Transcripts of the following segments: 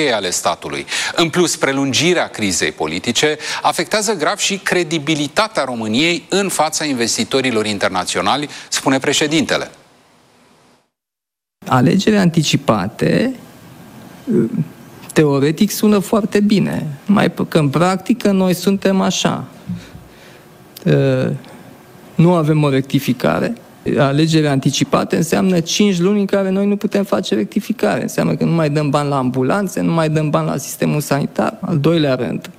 cheie ale statului. În plus, prelungirea crizei politice afectează grav și credibilitatea României în fața investitorilor internaționali, spune președintele. Alegerile anticipate teoretic sună foarte bine, mai că în practică noi suntem așa. Nu avem o rectificare. Alegerile anticipate înseamnă 5 luni în care noi nu putem face rectificare. Înseamnă că nu mai dăm bani la ambulanțe, nu mai dăm bani la sistemul sanitar. Al doilea rând,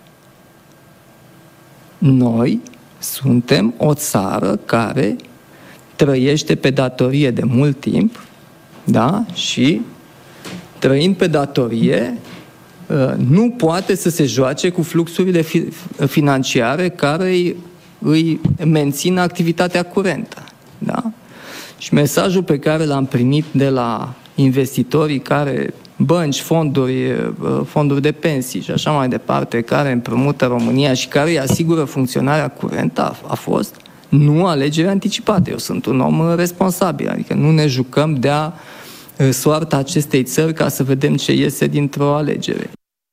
noi suntem o țară care trăiește pe datorie de mult timp, da? Și trăind pe datorie, nu poate să se joace cu fluxurile financiare care îi mențin activitatea curentă. Da? Și mesajul pe care l-am primit de la investitorii care, bănci, fonduri de pensii și așa mai departe, care împrumută România și care îi asigură funcționarea curentă, a fost nu alegeri anticipate. Eu sunt un om responsabil, adică nu ne jucăm de-a soarta acestei țări ca să vedem ce iese dintr-o alegere.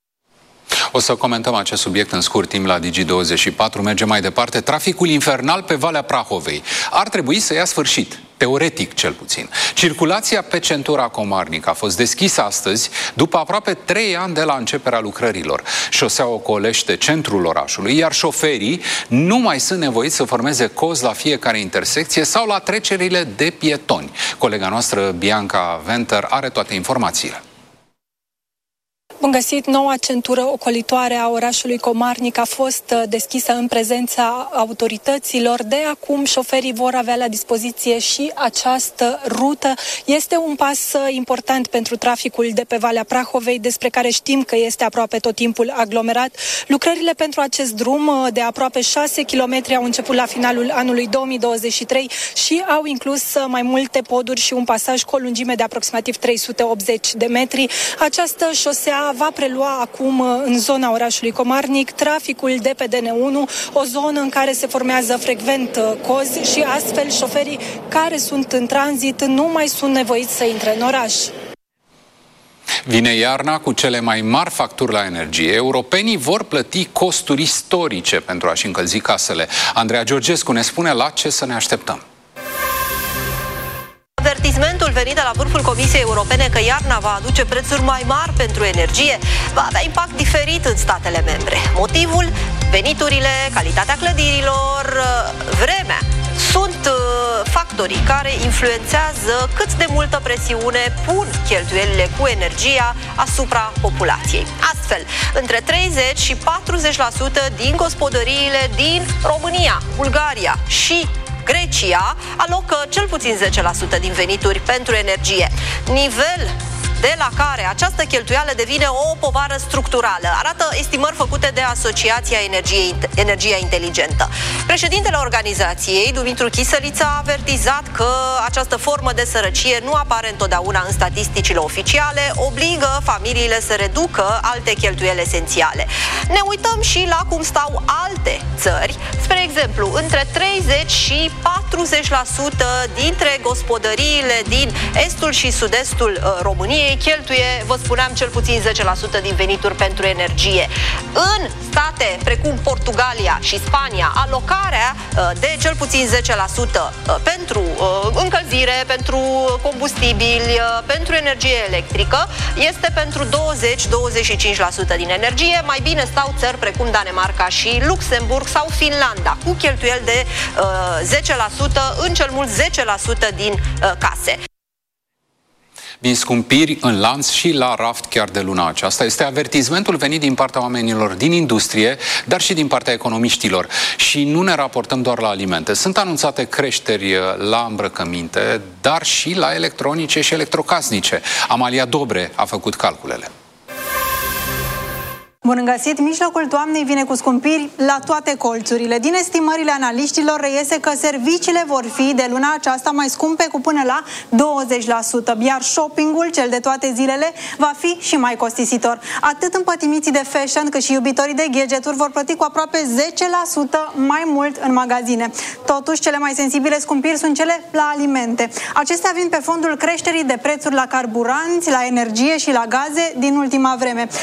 O să comentăm acest subiect în scurt timp la Digi24. Mergem mai departe. Traficul infernal pe Valea Prahovei ar trebui să ia sfârșit, teoretic cel puțin. Circulația pe centura Comarnic a fost deschisă astăzi, după aproape 3 ani de la începerea lucrărilor. Șoseaua ocolește centrul orașului, iar șoferii nu mai sunt nevoiți să formeze cozi la fiecare intersecție sau la trecerile de pietoni. Colega noastră, Bianca Venter, are toate informațiile. Bun găsit! Noua centură ocolitoare a orașului Comarnic a fost deschisă în prezența autorităților. De acum, șoferii vor avea la dispoziție și această rută. Este un pas important pentru traficul de pe Valea Prahovei, despre care știm că este aproape tot timpul aglomerat. Lucrările pentru acest drum de aproape 6 km au început la finalul anului 2023 și au inclus mai multe poduri și un pasaj cu o lungime de aproximativ 380 de metri. Această șosea va prelua acum în zona orașului Comarnic traficul de pe DN1, o zonă în care se formează frecvent cozi și astfel șoferii care sunt în tranzit nu mai sunt nevoiți să intre în oraș. Vine iarna cu cele mai mari facturi la energie. Europenii vor plăti costuri istorice pentru a-și încălzi casele. Andreea Georgescu ne spune la ce să ne așteptăm. Avertismentul venit de la vârful Comisiei Europene că iarna va aduce prețuri mai mari pentru energie va avea impact diferit în statele membre. Motivul? Veniturile, calitatea clădirilor, vremea. Sunt factorii care influențează cât de multă presiune pun cheltuielile cu energia asupra populației. Astfel, între 30 și 40% din gospodăriile din România, Bulgaria și Grecia alocă cel puțin 10% din venituri pentru energie. Nivel de la care această cheltuială devine o povară structurală. Arată estimări făcute de Asociația Energia Inteligentă. Președintele organizației, Dumitru Chisăliță, a avertizat că această formă de sărăcie nu apare întotdeauna în statisticile oficiale, obligă familiile să reducă alte cheltuieli esențiale. Ne uităm și la cum stau alte țări. Spre exemplu, între 30 și 40% dintre gospodăriile din estul și sud-estul României cheltuie, vă spuneam, cel puțin 10% din venituri pentru energie. În state precum Portugalia și Spania, alocarea de cel puțin 10% pentru încălzire, pentru combustibili, pentru energie electrică, este pentru 20-25% din energie. Mai bine stau țări precum Danemarca și Luxemburg sau Finlanda, cu cheltuieli de 10%, în cel mult 10% din case. Vin scumpiri în lanț și la raft chiar de luna aceasta. Este avertismentul venit din partea oamenilor din industrie, dar și din partea economiștilor. Și nu ne raportăm doar la alimente. Sunt anunțate creșteri la îmbrăcăminte, dar și la electronice și electrocasnice. Amalia Dobre a făcut calculele. Bun găsit! Mijlocul toamnei vine cu scumpiri la toate colțurile. Din estimările analiștilor reiese că serviciile vor fi de luna aceasta mai scumpe cu până la 20%, iar shoppingul, cel de toate zilele, va fi și mai costisitor. Atât împătimiții de fashion cât și iubitorii de gadgeturi vor plăti cu aproape 10% mai mult în magazine. Totuși, cele mai sensibile scumpiri sunt cele la alimente. Acestea vin pe fondul creșterii de prețuri la carburanți, la energie și la gaze din ultima vreme.